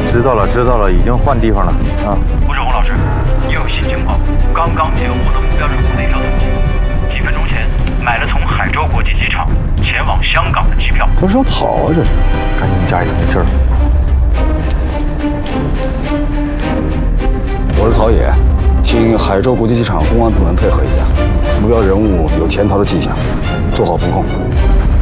知道了，知道了，已经换地方了啊。 吴志红老师，又有新情况，刚刚接获了目标人物的一条通缉，几分钟前买了从海州国际机场前往香港的机票。 他是要跑啊，这是！ 赶紧加油，没事儿。 我是曹野，请海州国际机场公安部门配合一下，目标人物有潜逃的迹象，做好布控。